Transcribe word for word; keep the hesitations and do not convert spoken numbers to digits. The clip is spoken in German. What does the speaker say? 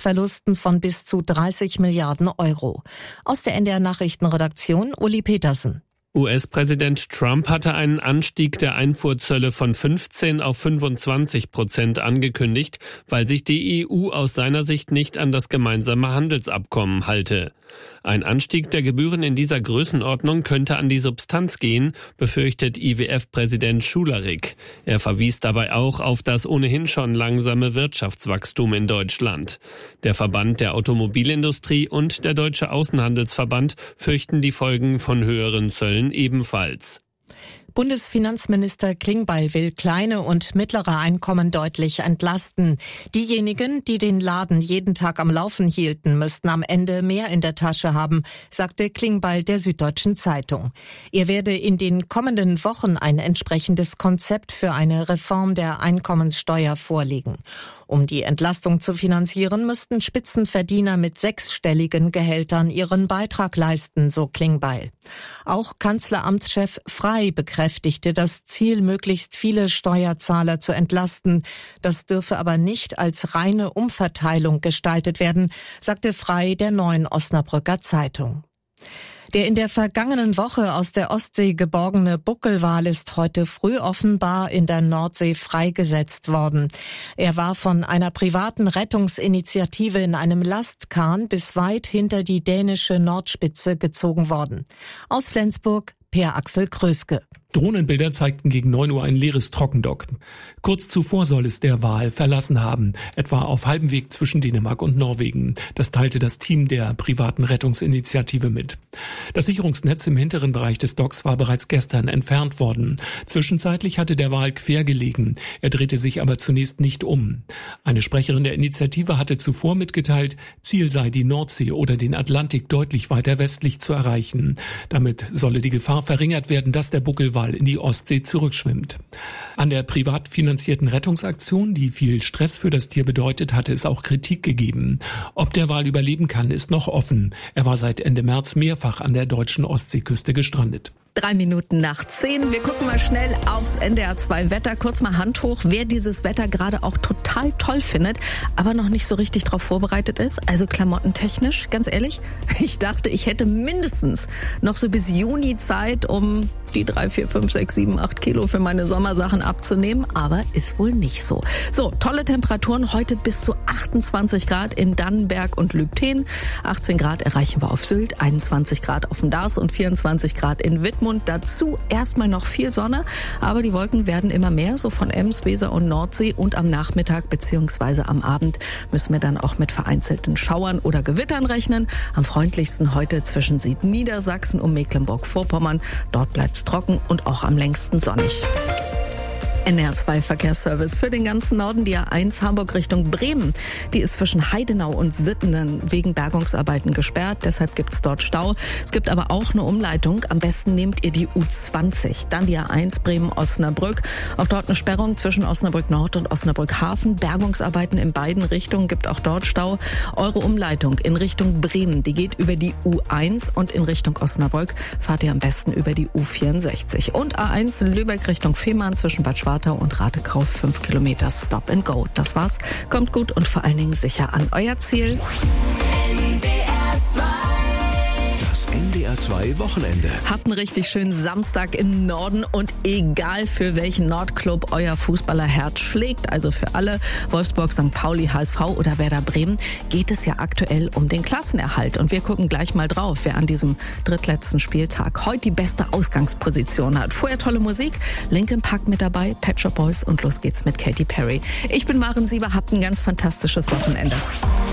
Kursverlusten von bis zu dreißig Milliarden Euro. Aus der N D R-Nachrichtenredaktion Uli Petersen. U S-Präsident Trump hatte einen Anstieg der Einfuhrzölle von fünfzehn auf fünfundzwanzig Prozent angekündigt, weil sich die E U aus seiner Sicht nicht an das gemeinsame Handelsabkommen halte. Ein Anstieg der Gebühren in dieser Größenordnung könnte an die Substanz gehen, befürchtet I W F-Präsident Schularik. Er verwies dabei auch auf das ohnehin schon langsame Wirtschaftswachstum in Deutschland. Der Verband der Automobilindustrie und der Deutsche Außenhandelsverband fürchten die Folgen von höheren Zöllen ebenfalls. Bundesfinanzminister Klingbeil will kleine und mittlere Einkommen deutlich entlasten. Diejenigen, die den Laden jeden Tag am Laufen hielten, müssten am Ende mehr in der Tasche haben, sagte Klingbeil der Süddeutschen Zeitung. Er werde in den kommenden Wochen ein entsprechendes Konzept für eine Reform der Einkommenssteuer vorlegen. Um die Entlastung zu finanzieren, müssten Spitzenverdiener mit sechsstelligen Gehältern ihren Beitrag leisten, so Klingbeil. Auch Kanzleramtschef Frey bekräftigte das Ziel, möglichst viele Steuerzahler zu entlasten. Das dürfe aber nicht als reine Umverteilung gestaltet werden, sagte Frey der Neuen Osnabrücker Zeitung. Der in der vergangenen Woche aus der Ostsee geborgene Buckelwal ist heute früh offenbar in der Nordsee freigesetzt worden. Er war von einer privaten Rettungsinitiative in einem Lastkahn bis weit hinter die dänische Nordspitze gezogen worden. Aus Flensburg, Per Axel Kröske. Drohnenbilder zeigten gegen neun Uhr ein leeres Trockendock. Kurz zuvor soll es der Wal verlassen haben, etwa auf halbem Weg zwischen Dänemark und Norwegen. Das teilte das Team der privaten Rettungsinitiative mit. Das Sicherungsnetz im hinteren Bereich des Docks war bereits gestern entfernt worden. Zwischenzeitlich hatte der Wal quer gelegen. Er drehte sich aber zunächst nicht um. Eine Sprecherin der Initiative hatte zuvor mitgeteilt, Ziel sei die Nordsee oder den Atlantik deutlich weiter westlich zu erreichen. Damit solle die Gefahr verringert werden, dass der Buckelwal in die Ostsee zurückschwimmt. An der privat finanzierten Rettungsaktion, die viel Stress für das Tier bedeutet, hatte es auch Kritik gegeben. Ob der Wal überleben kann, ist noch offen. Er war seit Ende März mehrfach an der deutschen Ostseeküste gestrandet. Drei Minuten nach zehn. Wir gucken mal schnell aufs N D R zwei Wetter. Kurz mal Hand hoch, wer dieses Wetter gerade auch total toll findet, aber noch nicht so richtig darauf vorbereitet ist. Also klamottentechnisch, ganz ehrlich, ich dachte, ich hätte mindestens noch so bis Juni Zeit, um die drei, vier, fünf, sechs, sieben, acht Kilo für meine Sommersachen abzunehmen. Aber ist wohl nicht so. So, tolle Temperaturen. Heute bis zu achtundzwanzig Grad in Dannenberg und Lübten. achtzehn Grad erreichen wir auf Sylt, einundzwanzig Grad auf dem Darß und vierundzwanzig Grad in Wittmund. Dazu erstmal noch viel Sonne, aber die Wolken werden immer mehr, so von Ems, Weser und Nordsee. Und am Nachmittag bzw. am Abend müssen wir dann auch mit vereinzelten Schauern oder Gewittern rechnen. Am freundlichsten heute zwischen Südniedersachsen und Mecklenburg-Vorpommern. Dort bleibt es trocken und auch am längsten sonnig. N D R zwei Verkehrsservice für den ganzen Norden. Die A eins Hamburg Richtung Bremen. Die ist zwischen Heidenau und Sittenen wegen Bergungsarbeiten gesperrt. Deshalb gibt es dort Stau. Es gibt aber auch eine Umleitung. Am besten nehmt ihr die U zwanzig. Dann die A eins Bremen-Osnabrück. Auch dort eine Sperrung zwischen Osnabrück Nord und Osnabrück Hafen. Bergungsarbeiten in beiden Richtungen. Gibt auch dort Stau. Eure Umleitung in Richtung Bremen, die geht über die U eins und in Richtung Osnabrück fahrt ihr am besten über die U vierundsechzig. Und A eins Lübeck Richtung Fehmarn zwischen Bad Schwartau und Ratekau fünf Kilometer Stop and Go. Das war's. Kommt gut und vor allen Dingen sicher an euer Ziel. N D R zwei. Das N D R zwei Wochenende. Habt einen richtig schönen Samstag im Norden und egal für welchen Nordclub euer Fußballerherz schlägt, also für alle, Wolfsburg, Sankt Pauli, H S V oder Werder Bremen, geht es ja aktuell um den Klassenerhalt. Und wir gucken gleich mal drauf, wer an diesem drittletzten Spieltag heute die beste Ausgangsposition hat. Vorher tolle Musik, Linkin Park mit dabei, Pet Shop Boys und los geht's mit Katy Perry. Ich bin Maren Sieber, habt ein ganz fantastisches Wochenende.